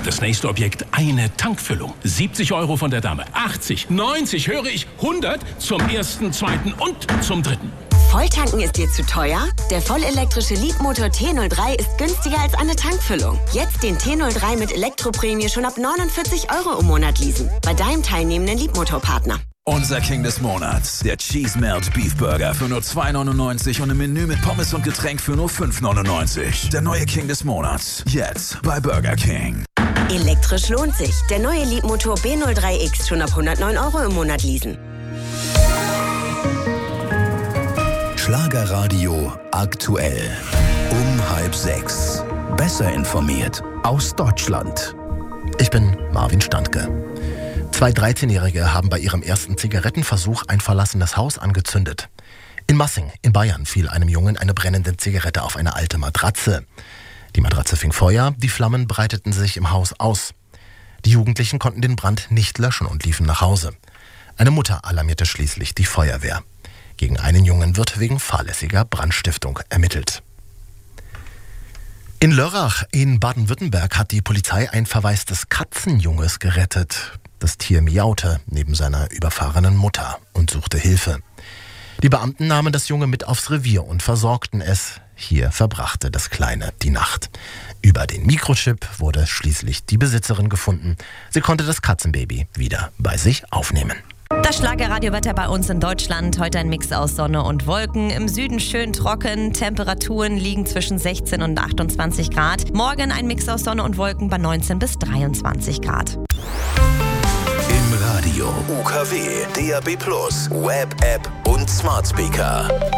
Das nächste Objekt, eine Tankfüllung. 70 € von der Dame, 80, 90, höre ich, 100 zum ersten, zweiten und zum dritten. Volltanken ist dir zu teuer? Der vollelektrische Leapmotor T03 ist günstiger als eine Tankfüllung. Jetzt den T03 mit Elektroprämie schon ab 49 € im Monat leasen. Bei deinem teilnehmenden Leapmotor-Partner. Unser King des Monats, der Cheese Melt Beef Burger für nur 2,99 und im Menü mit Pommes und Getränk für nur 5,99. Der neue King des Monats, jetzt bei Burger King. Elektrisch lohnt sich. Der neue Leapmotor B03X schon ab 109 € im Monat leasen. Schlagerradio aktuell. Um 5:30. Besser informiert aus Deutschland. Ich bin Marvin Standke. 2 13-Jährige haben bei ihrem ersten Zigarettenversuch ein verlassenes Haus angezündet. In Massing in Bayern fiel einem Jungen eine brennende Zigarette auf eine alte Matratze. Die Matratze fing Feuer, die Flammen breiteten sich im Haus aus. Die Jugendlichen konnten den Brand nicht löschen und liefen nach Hause. Eine Mutter alarmierte schließlich die Feuerwehr. Gegen einen Jungen wird wegen fahrlässiger Brandstiftung ermittelt. In Lörrach in Baden-Württemberg hat die Polizei ein verwaistes Katzenjunges gerettet. Das Tier miaute neben seiner überfahrenen Mutter und suchte Hilfe. Die Beamten nahmen das Junge mit aufs Revier und versorgten es. Hier verbrachte das Kleine die Nacht. Über den Mikrochip wurde schließlich die Besitzerin gefunden. Sie konnte das Katzenbaby wieder bei sich aufnehmen. Das Schlagerradiowetter bei uns in Deutschland. Heute ein Mix aus Sonne und Wolken. Im Süden schön trocken. Temperaturen liegen zwischen 16 und 28 Grad. Morgen ein Mix aus Sonne und Wolken bei 19 bis 23 Grad. Im Radio, UKW, DAB+, Web-App und Smart Speaker.